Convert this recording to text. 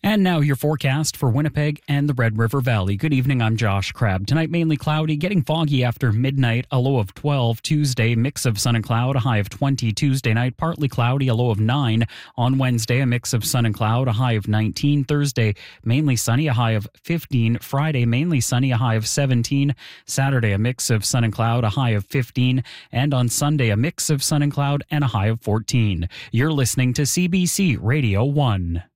And now your forecast for Winnipeg and the Red River Valley. Good evening, I'm Josh Crabb. Tonight mainly cloudy, getting foggy after midnight, a low of 12. Tuesday, mix of sun and cloud, a high of 20. Tuesday night, partly cloudy, a low of 9. On Wednesday, a mix of sun and cloud, a high of 19. Thursday, mainly sunny, a high of 15. Friday, mainly sunny, a high of 17. Saturday, a mix of sun and cloud, a high of 15. And on Sunday, a mix of sun and cloud and a high of 14. You're listening to CBC Radio 1.